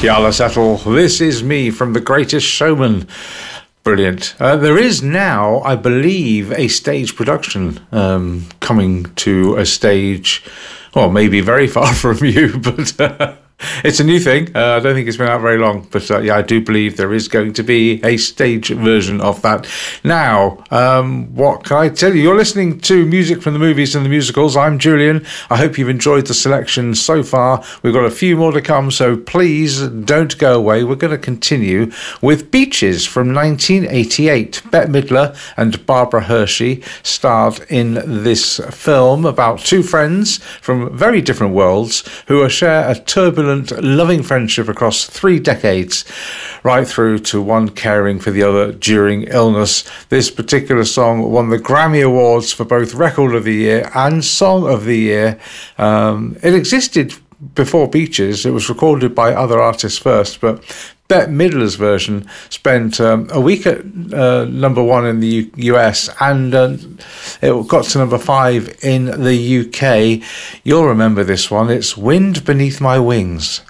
Yalla Settle, This Is Me from The Greatest Showman. Brilliant. There is now, I believe, a stage production coming to a stage, well, maybe very far from you, but it's a new thing. I don't think it's been out very long, but yeah, I do believe there is going to be a stage version of that. Now, what can I tell you? You're listening to music from the movies and the musicals. I'm Julian. I hope you've enjoyed the selection so far. We've got a few more to come, so please don't go away. We're going to continue with Beaches from 1988. Bette Midler and Barbara Hershey starred in this film about two friends from very different worlds who share a turbulent, loving friendship across 3 decades, right through to one caring for the other during illness. This particular song won the Grammy Awards for both Record of the Year and Song of the Year. It existed before Beaches. It was recorded by other artists first, but Bette Midler's version spent a week at number 1 in the US, and it got to number 5 in the UK. You'll remember this one. It's Wind Beneath My Wings.